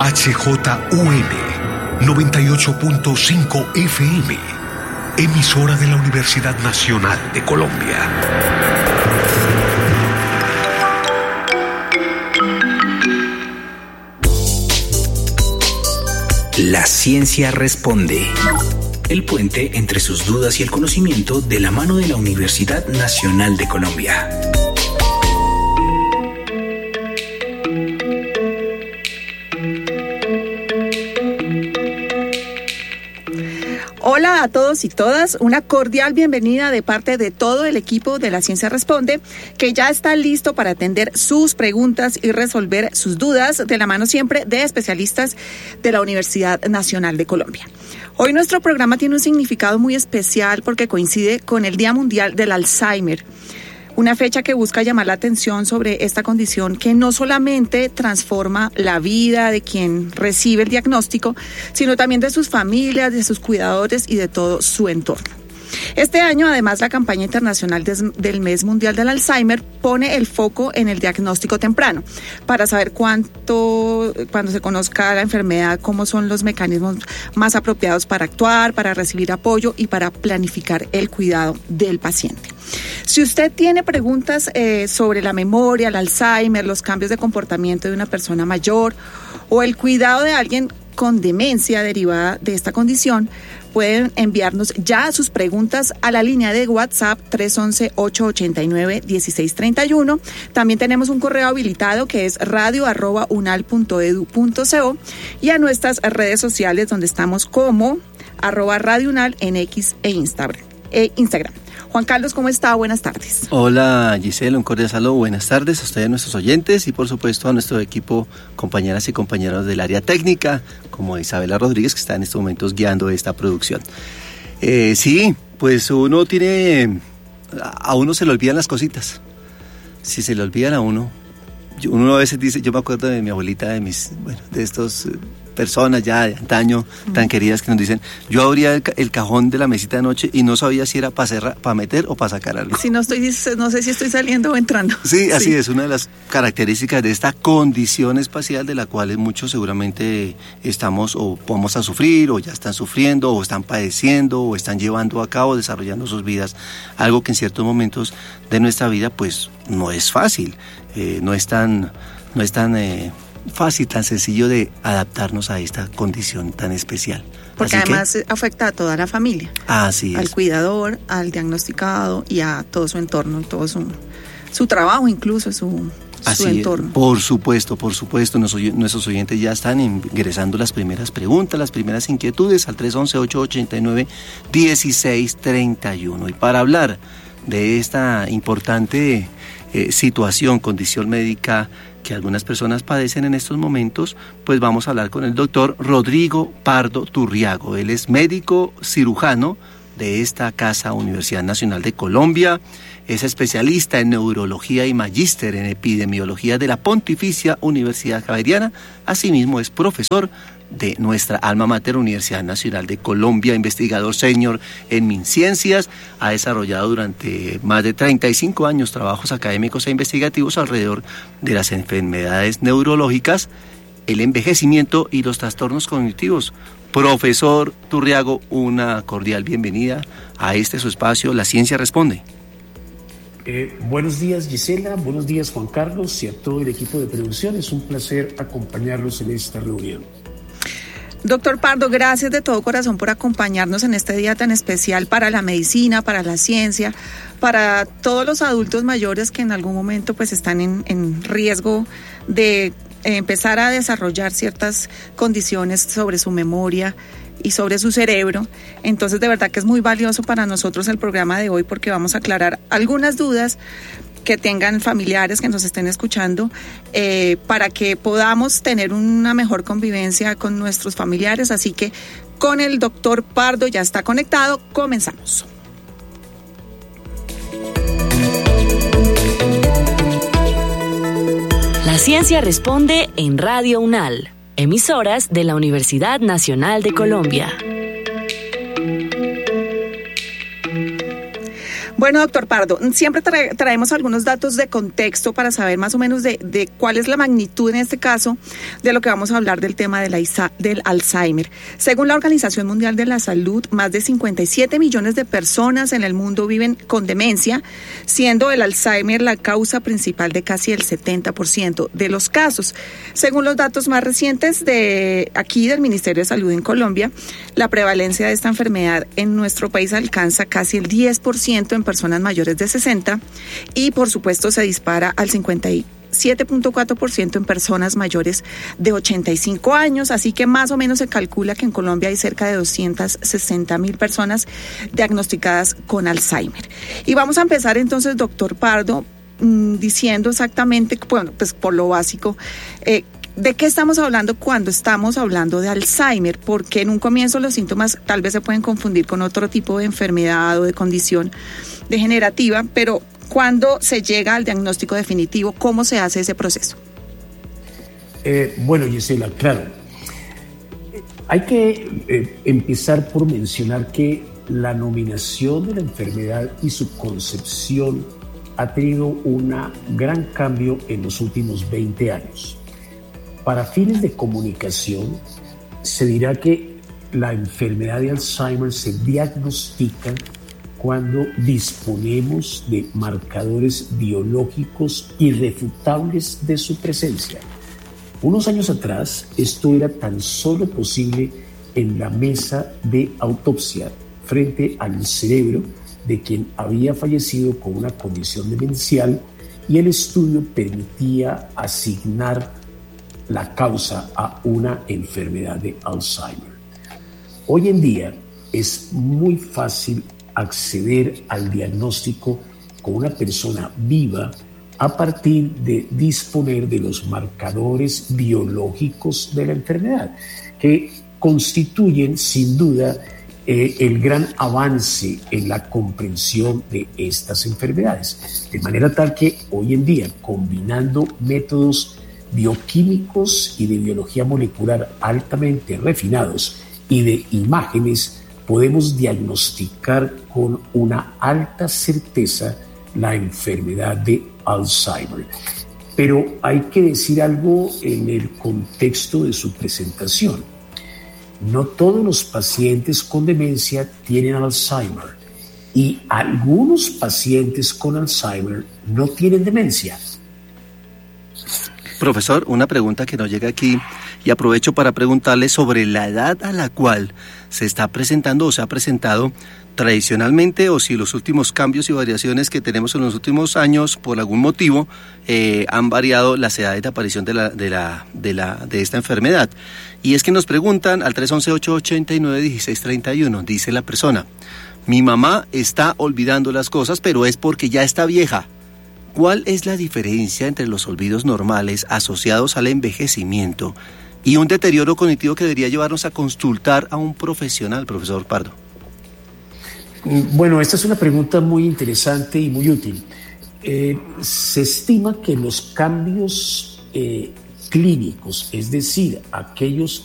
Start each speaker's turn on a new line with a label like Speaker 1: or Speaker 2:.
Speaker 1: HJUM 98.5 FM, emisora de la Universidad Nacional de Colombia.
Speaker 2: La ciencia responde. El puente entre sus dudas y el conocimiento de la mano de la Universidad Nacional de Colombia.
Speaker 3: Hola a todos y todas, una cordial bienvenida de parte de todo el equipo de La Ciencia Responde, que ya está listo para atender sus preguntas y resolver sus dudas de la mano siempre de especialistas de la Universidad Nacional de Colombia. Hoy nuestro programa tiene un significado muy especial porque coincide con el Día Mundial del Alzheimer. Una fecha que busca llamar la atención sobre esta condición que no solamente transforma la vida de quien recibe el diagnóstico, sino también de sus familias, de sus cuidadores y de todo su entorno. Este año, además, la campaña internacional del Mes Mundial del Alzheimer pone el foco en el diagnóstico temprano para saber cuando se conozca la enfermedad, cómo son los mecanismos más apropiados para actuar, para recibir apoyo y para planificar el cuidado del paciente. Si usted tiene preguntas sobre la memoria, el Alzheimer, los cambios de comportamiento de una persona mayor o el cuidado de alguien con demencia derivada de esta condición, pueden enviarnos ya sus preguntas a la línea de WhatsApp 311-889-1631. También tenemos un correo habilitado que es radio@unal.edu.co y a nuestras redes sociales donde estamos como @radiounal en X e Instagram. Juan Carlos, ¿cómo está? Buenas tardes.
Speaker 4: Hola Giselle, un cordial saludo, buenas tardes a ustedes, nuestros oyentes y por supuesto a nuestro equipo, compañeras y compañeros del área técnica, como Isabela Rodríguez, que está en estos momentos guiando esta producción. Sí, pues a uno se le olvidan las cositas. Si se le olvidan a uno a veces dice, yo me acuerdo de mi abuelita, de estos personas ya de antaño, tan queridas, que nos dicen, yo abría el cajón de la mesita de noche y no sabía si era para meter o para sacar algo.
Speaker 3: Si no sé si estoy saliendo o entrando.
Speaker 4: Sí, así es, una de las características de esta condición espacial de la cual muchos seguramente estamos o vamos a sufrir, o ya están sufriendo, o están padeciendo, o están llevando a cabo, desarrollando sus vidas, algo que en ciertos momentos de nuestra vida pues no es fácil, no es tan fácil, tan sencillo de adaptarnos a esta condición tan especial.
Speaker 3: Porque además afecta a toda la familia.
Speaker 4: Así es.
Speaker 3: Al cuidador, al diagnosticado y a todo su entorno, todo su trabajo, incluso su entorno.
Speaker 4: Por supuesto. Nuestros oyentes ya están ingresando las primeras preguntas, las primeras inquietudes al 311-889-1631. Y para hablar de esta importante condición médica que algunas personas padecen en estos momentos, pues vamos a hablar con el doctor Rodrigo Pardo Turriago. Él es médico cirujano de esta Casa Universidad Nacional de Colombia, es especialista en neurología y magíster en epidemiología de la Pontificia Universidad Javeriana. Asimismo es profesor de nuestra alma mater, Universidad Nacional de Colombia, investigador senior en MinCiencias, ha desarrollado durante más de 35 años trabajos académicos e investigativos alrededor de las enfermedades neurológicas, el envejecimiento y los trastornos cognitivos. Profesor Turriago, una cordial bienvenida a su espacio, La Ciencia Responde.
Speaker 5: Buenos días Gisela, buenos días Juan Carlos y a todo el equipo de producción. Es un placer acompañarlos en esta reunión.
Speaker 3: Doctor Pardo, gracias de todo corazón por acompañarnos en este día tan especial para la medicina, para la ciencia, para todos los adultos mayores que en algún momento pues están en riesgo de empezar a desarrollar ciertas condiciones sobre su memoria y sobre su cerebro. Entonces de verdad que es muy valioso para nosotros el programa de hoy porque vamos a aclarar algunas dudas que tengan familiares que nos estén escuchando, para que podamos tener una mejor convivencia con nuestros familiares. Así que con el doctor Pardo ya está conectado, comenzamos.
Speaker 6: La Ciencia Responde en Radio UNAL, emisoras de la Universidad Nacional de Colombia.
Speaker 3: Bueno, doctor Pardo, siempre traemos algunos datos de contexto para saber más o menos de cuál es la magnitud en este caso de lo que vamos a hablar del tema del Alzheimer. Según la Organización Mundial de la Salud, más de 57 millones de personas en el mundo viven con demencia, siendo el Alzheimer la causa principal de casi el 70% de los casos. Según los datos más recientes de aquí del Ministerio de Salud en Colombia, la prevalencia de esta enfermedad en nuestro país alcanza casi el 10% en personas mayores de 60 y por supuesto se dispara al 57.4% en personas mayores de 85 años, así que más o menos se calcula que en Colombia hay cerca de 260.000 personas diagnosticadas con Alzheimer. Y vamos a empezar entonces, doctor Pardo, diciendo exactamente, bueno, pues por lo básico, ¿de qué estamos hablando cuando estamos hablando de Alzheimer? Porque en un comienzo los síntomas tal vez se pueden confundir con otro tipo de enfermedad o de condición degenerativa, pero ¿cuándo se llega al diagnóstico definitivo? ¿Cómo se hace ese proceso?
Speaker 5: Bueno, Gisela, claro. Hay que empezar por mencionar que la nominación de la enfermedad y su concepción ha tenido un gran cambio en los últimos 20 años. Para fines de comunicación, se dirá que la enfermedad de Alzheimer se diagnostica cuando disponemos de marcadores biológicos irrefutables de su presencia. Unos años atrás, esto era tan solo posible en la mesa de autopsia frente al cerebro de quien había fallecido con una condición demencial, y el estudio permitía asignar la causa a una enfermedad de Alzheimer. Hoy en día es muy fácil acceder al diagnóstico con una persona viva a partir de disponer de los marcadores biológicos de la enfermedad, que constituyen sin duda el gran avance en la comprensión de estas enfermedades. De manera tal que hoy en día, combinando métodos bioquímicos y de biología molecular altamente refinados y de imágenes, podemos diagnosticar con una alta certeza la enfermedad de Alzheimer. Pero hay que decir algo en el contexto de su presentación. No todos los pacientes con demencia tienen Alzheimer y algunos pacientes con Alzheimer no tienen demencia.
Speaker 4: Profesor, una pregunta que nos llega aquí y aprovecho para preguntarle sobre la edad a la cual se está presentando o se ha presentado tradicionalmente, o si los últimos cambios y variaciones que tenemos en los últimos años por algún motivo han variado las edades de aparición de esta enfermedad. Y es que nos preguntan al 311-889-1631, dice la persona: mi mamá está olvidando las cosas, pero es porque ya está vieja. ¿Cuál es la diferencia entre los olvidos normales asociados al envejecimiento y un deterioro cognitivo que debería llevarnos a consultar a un profesional, profesor Pardo?
Speaker 5: Bueno, esta es una pregunta muy interesante y muy útil. Se estima que los cambios clínicos, es decir, aquellos